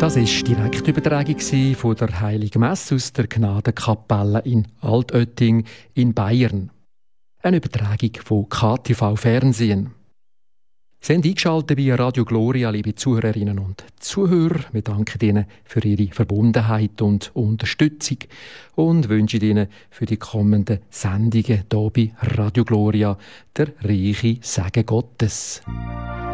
Das war die Direktübertragung von der Heiligen Messe aus der Gnadenkapelle in Altötting in Bayern. Eine Übertragung von KTV Fernsehen. Sie haben eingeschaltet bei Radio Gloria, liebe Zuhörerinnen und Zuhörer. Wir danken Ihnen für Ihre Verbundenheit und Unterstützung und wünschen Ihnen für die kommenden Sendungen hier bei Radio Gloria der reiche Segen Gottes.